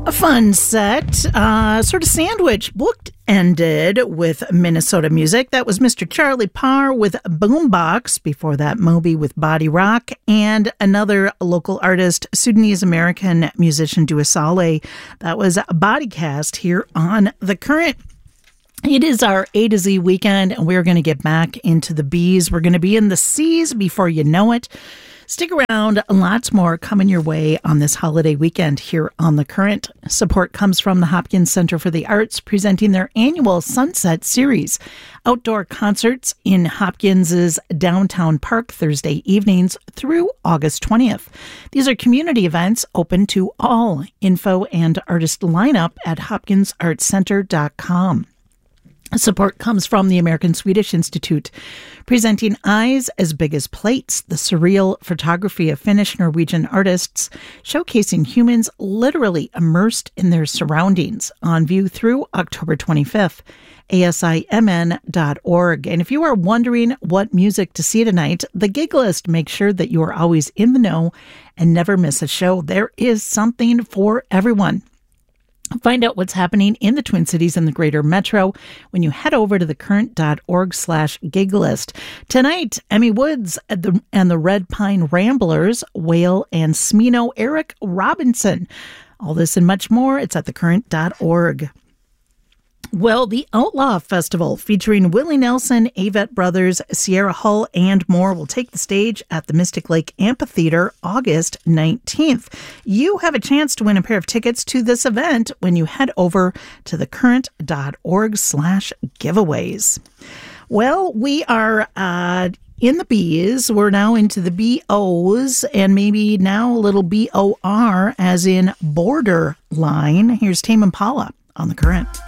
A fun set, sort of sandwich, booked ended with Minnesota music. That was Mr. Charlie Parr with Boombox. Before that, Moby with Body Rock. And another local artist, Sudanese-American musician Duasale. That was Bodycast here on The Current. It is our A to Z weekend, and we're going to get back into the B's. We're going to be in the C's before you know it. Stick around, lots more coming your way on this holiday weekend here on The Current. Support comes from the Hopkins Center for the Arts, presenting their annual Sunset Series. Outdoor concerts in Hopkins's downtown park Thursday evenings through August 20th. These are community events open to all. Info and artist lineup at hopkinsartscenter.com. Support comes from the American Swedish Institute, presenting Eyes as Big as Plates, the surreal photography of Finnish Norwegian artists, showcasing humans literally immersed in their surroundings, on view through October 25th. ASIMN.org. And if you are wondering what music to see tonight, the Gig List makes sure that you are always in the know and never miss a show. There is something for everyone. Find out what's happening in the Twin Cities and the greater metro when you head over to thecurrent.org/gig list. Tonight, Emmy Woods and the Red Pine Ramblers, Whale and Smino, Eric Robinson. All this and much more, it's at thecurrent.org. Well, the Outlaw Festival, featuring Willie Nelson, Avett Brothers, Sierra Hull, and more, will take the stage at the Mystic Lake Amphitheater August 19th. You have a chance to win a pair of tickets to this event when you head over to thecurrent.org/giveaways. Well, we are in the B's. We're now into the BOs, and maybe now a little BOR, as in borderline. Here's Tame Impala on The Current.